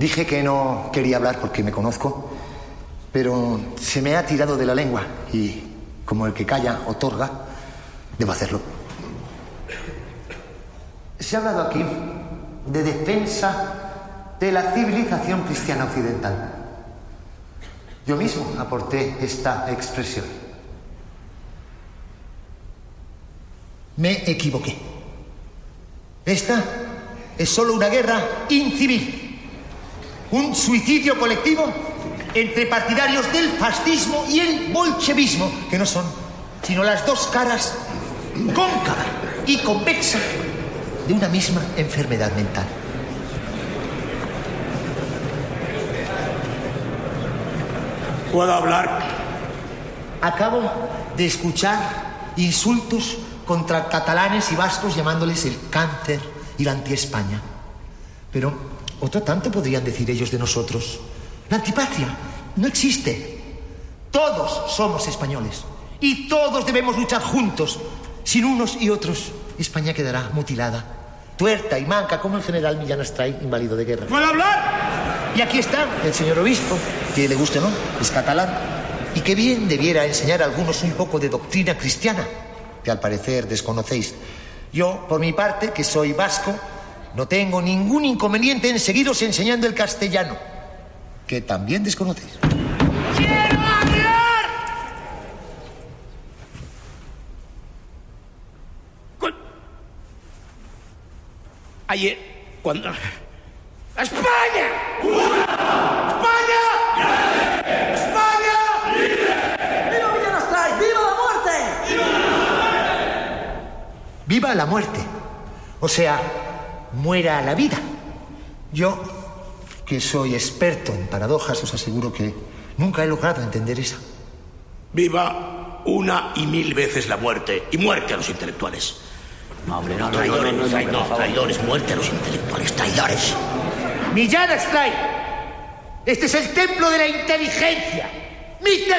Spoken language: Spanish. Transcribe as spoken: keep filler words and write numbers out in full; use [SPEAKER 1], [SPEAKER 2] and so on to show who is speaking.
[SPEAKER 1] Dije que no quería hablar porque me conozco, pero se me ha tirado de la lengua y, como el que calla otorga, debo hacerlo. Se ha hablado aquí de defensa de la civilización cristiana occidental. Yo mismo aporté esta expresión. Me equivoqué. Esta es solo una guerra incivil, un suicidio colectivo entre partidarios del fascismo y el bolchevismo, que no son sino las dos caras cóncava y convexa de una misma enfermedad mental.
[SPEAKER 2] ¿Puedo hablar?
[SPEAKER 1] Acabo de escuchar insultos contra catalanes y vascos llamándoles el cáncer y la anti-España. Pero otro tanto podrían decir ellos de nosotros. La antipatria no existe. Todos somos españoles y todos debemos luchar juntos. Sin unos y otros, España quedará mutilada, tuerta y manca como el general Millán Astray, inválido de guerra.
[SPEAKER 2] ¿Puedo hablar?
[SPEAKER 1] Y aquí está el señor obispo, que le guste o no, es catalán, y que bien debiera enseñar a algunos un poco de doctrina cristiana, que al parecer desconocéis. Yo, por mi parte, que soy vasco, no tengo ningún inconveniente en seguiros enseñando el castellano, que también desconocéis.
[SPEAKER 2] ¡Quiero hablar! Con... Ayer, cuando... ¡España! ¡Una! ¡España! ¡Libre! ¡España! ¡Libre!
[SPEAKER 3] ¡Viva Millán Astray! ¡Viva la muerte!
[SPEAKER 1] ¡Viva la muerte! O sea, muera la vida. Yo, que soy experto en paradojas, os aseguro que nunca he logrado entender esa.
[SPEAKER 2] Viva una y mil veces la muerte, y muerte a los intelectuales.
[SPEAKER 4] No, hombre, no,
[SPEAKER 2] traidores,
[SPEAKER 4] no, no, no, no,
[SPEAKER 2] traidores,
[SPEAKER 4] no,
[SPEAKER 2] traidores, muerte a los intelectuales, traidores.
[SPEAKER 1] Millán Astray, este es el templo de la inteligencia. Mi